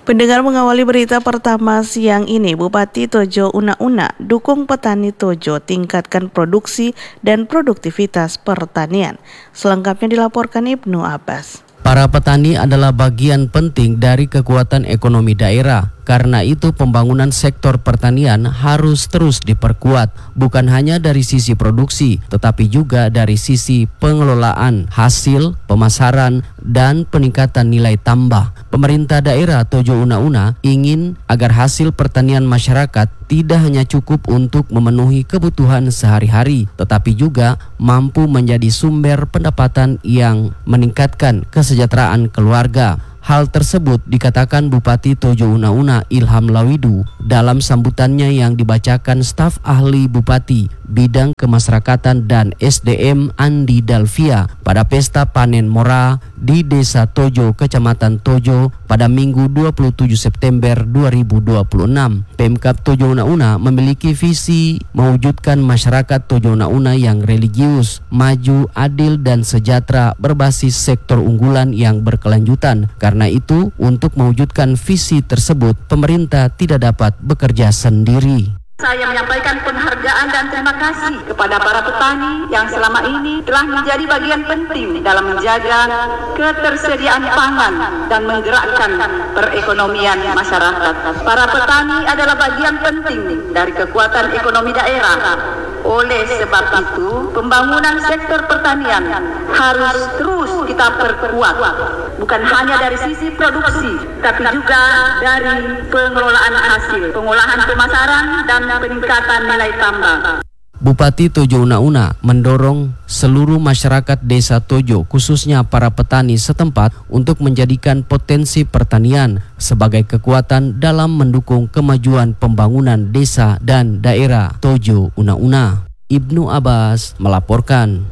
Pendengar, mengawali berita pertama siang ini, Bupati Tojo Una-Una dukung petani Tojo tingkatkan produksi dan produktivitas pertanian. Selengkapnya dilaporkan Ibnu Abbas. Para petani adalah bagian penting dari kekuatan ekonomi daerah. Karena itu pembangunan sektor pertanian harus terus diperkuat, bukan hanya dari sisi produksi, tetapi juga dari sisi pengelolaan hasil, pemasaran, dan peningkatan nilai tambah. Pemerintah daerah Tojo Una-Una ingin agar hasil pertanian masyarakat tidak hanya cukup untuk memenuhi kebutuhan sehari-hari, tetapi juga mampu menjadi sumber pendapatan yang meningkatkan kesejahteraan keluarga. Hal tersebut dikatakan Bupati Tojo Una-Una Ilham Lawidu dalam sambutannya yang dibacakan staf ahli Bupati Bidang Kemasyarakatan dan SDM Andi Dalvia pada pesta panen mora di Desa Tojo, Kecamatan Tojo pada Minggu 27 September 2026. Pemkab Tojo Una-Una memiliki visi mewujudkan masyarakat Tojo Una-Una yang religius, maju, adil, dan sejahtera berbasis sektor unggulan yang berkelanjutan. Karena itu, untuk mewujudkan visi tersebut, pemerintah tidak dapat bekerja sendiri. Saya menyampaikan penghargaan dan terima kasih kepada para petani yang selama ini telah menjadi bagian penting dalam menjaga ketersediaan pangan dan menggerakkan perekonomian masyarakat. Para petani adalah bagian penting dari kekuatan ekonomi daerah. Oleh sebab itu, pembangunan sektor pertanian harus terus kita perkuat, bukan hanya dari sisi produksi, tapi juga dari pengelolaan hasil, pengolahan pemasaran, dan peningkatan nilai tambah. Bupati Tojo Una-Una mendorong seluruh masyarakat Desa Tojo, khususnya para petani setempat, untuk menjadikan potensi pertanian sebagai kekuatan dalam mendukung kemajuan pembangunan desa dan daerah Tojo Una-Una. Ibnu Abbas melaporkan.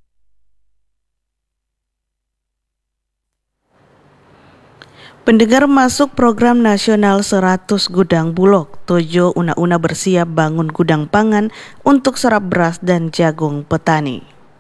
Pendengar, masuk program nasional 100 gudang bulog, Tojo Una-Una bersiap bangun gudang pangan untuk serap beras dan jagung petani.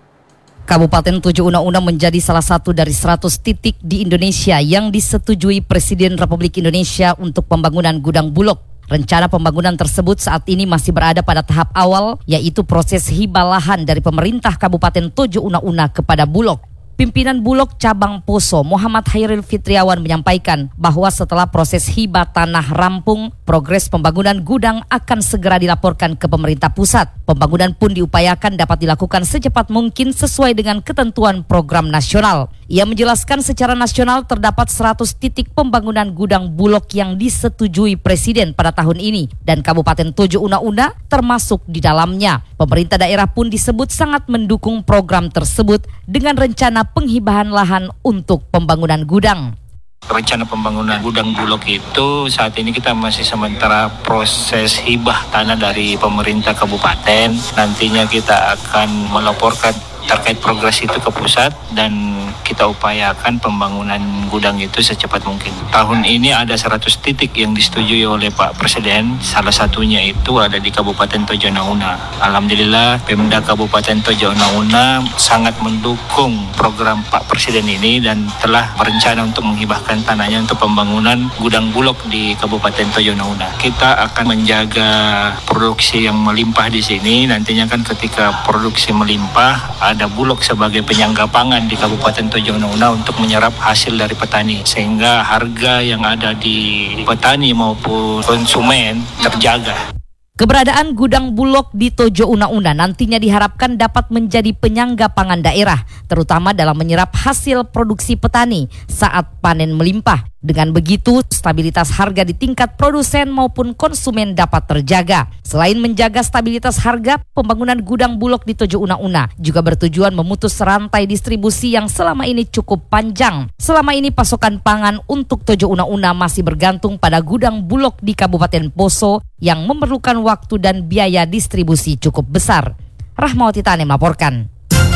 Kabupaten Tojo Una-Una menjadi salah satu dari 100 titik di Indonesia yang disetujui Presiden Republik Indonesia untuk pembangunan gudang bulog. Rencana pembangunan tersebut saat ini masih berada pada tahap awal, yaitu proses hibah lahan dari pemerintah Kabupaten Tojo Una-Una kepada Bulog. Pimpinan Bulog Cabang Poso Muhammad Hairil Fitriawan menyampaikan bahwa setelah proses hibah tanah rampung, progres pembangunan gudang akan segera dilaporkan ke pemerintah pusat. Pembangunan pun diupayakan dapat dilakukan secepat mungkin sesuai dengan ketentuan program nasional. Ia menjelaskan secara nasional terdapat 100 titik pembangunan gudang bulog yang disetujui Presiden pada tahun ini dan Kabupaten Tojo Una-Una termasuk di dalamnya. Pemerintah daerah pun disebut sangat mendukung program tersebut dengan rencana penghibahan lahan untuk pembangunan gudang. Rencana pembangunan gudang bulog itu saat ini kita masih sementara proses hibah tanah dari pemerintah kabupaten. Nantinya kita akan melaporkan terkait progres itu ke pusat dan kita upayakan pembangunan gudang itu secepat mungkin. Tahun ini ada 100 titik yang disetujui oleh Pak Presiden. Salah satunya itu ada di Kabupaten Tojo Una-Una. Alhamdulillah Pemda Kabupaten Tojo Una-Una sangat mendukung program Pak Presiden ini dan telah berencana untuk menghibahkan tanahnya untuk pembangunan gudang bulog di Kabupaten Tojo Una-Una. Kita akan menjaga produksi yang melimpah di sini. Nantinya kan ketika produksi melimpah, ada Bulog sebagai penyangga pangan di Kabupaten Tojo Una-Una untuk menyerap hasil dari petani, sehingga harga yang ada di petani maupun konsumen terjaga. Keberadaan gudang bulog di Tojo Una-Una nantinya diharapkan dapat menjadi penyangga pangan daerah, terutama dalam menyerap hasil produksi petani saat panen melimpah. Dengan begitu, stabilitas harga di tingkat produsen maupun konsumen dapat terjaga. Selain menjaga stabilitas harga, pembangunan gudang bulog di Tojo Una-Una juga bertujuan memutus rantai distribusi yang selama ini cukup panjang. Selama ini pasokan pangan untuk Tojo Una-Una masih bergantung pada gudang bulog di Kabupaten Poso yang memerlukan waktu dan biaya distribusi cukup besar. Rahmawati Tane melaporkan.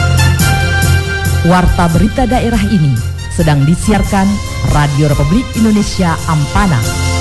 Warta berita daerah ini sedang disiarkan Radio Republik Indonesia Ampana.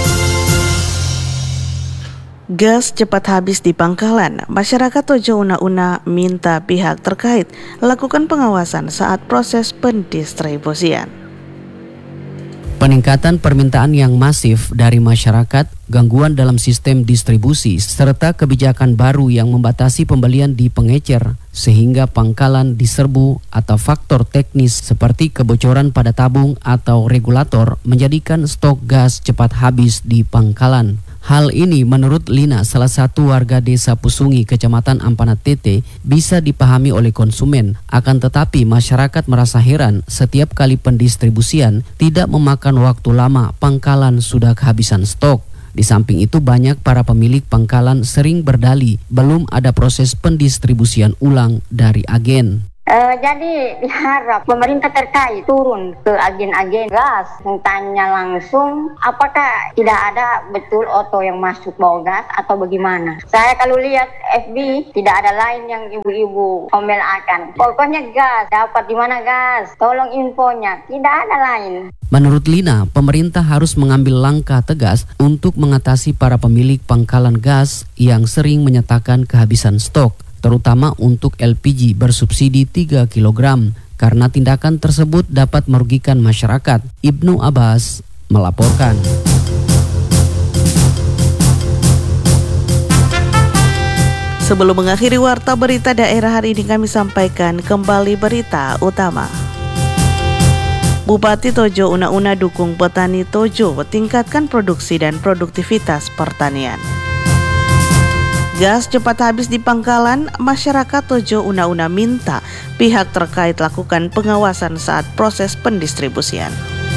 Gas cepat habis di Pangkalan. Masyarakat Tojo Una-Una minta pihak terkait lakukan pengawasan saat proses pendistribusian. Peningkatan permintaan yang masif dari masyarakat, gangguan dalam sistem distribusi, serta kebijakan baru yang membatasi pembelian di pengecer sehingga pangkalan diserbu atau faktor teknis seperti kebocoran pada tabung atau regulator menjadikan stok gas cepat habis di pangkalan. Hal ini menurut Lina, salah satu warga desa Pusungi, Kecamatan Ampana Tete, bisa dipahami oleh konsumen. Akan tetapi masyarakat merasa heran setiap kali pendistribusian tidak memakan waktu lama, pangkalan sudah kehabisan stok. Di samping itu banyak para pemilik pangkalan sering berdalih belum ada proses pendistribusian ulang dari agen. Jadi diharap pemerintah terkait turun ke agen-agen gas, tanya langsung apakah tidak ada betul oto yang masuk bawa gas atau bagaimana. Saya kalau lihat FB tidak ada lain yang ibu-ibu omel akan. Pokoknya gas, dapat di mana gas, tolong infonya, tidak ada lain. Menurut Lina, pemerintah harus mengambil langkah tegas untuk mengatasi para pemilik pangkalan gas yang sering menyatakan kehabisan stok, terutama untuk LPG bersubsidi 3 kg, karena tindakan tersebut dapat merugikan masyarakat. Ibnu Abbas melaporkan. Sebelum mengakhiri warta berita daerah hari ini, kami sampaikan kembali berita utama. Bupati Tojo Una-Una dukung petani Tojo tingkatkan produksi dan produktivitas pertanian. Gas cepat habis di pangkalan, masyarakat Tojo Una-Una minta pihak terkait lakukan pengawasan saat proses pendistribusian.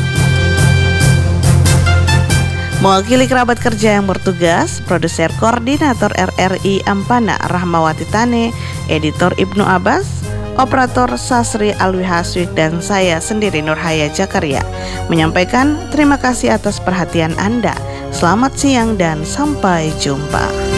Mewakili kerabat kerja yang bertugas, produser koordinator RRI Ampana Rahmawati Tane, editor Ibnu Abbas, operator Sasri Alwi Haswik, dan saya sendiri Nurhaya Jakaria menyampaikan terima kasih atas perhatian Anda. Selamat siang dan sampai jumpa.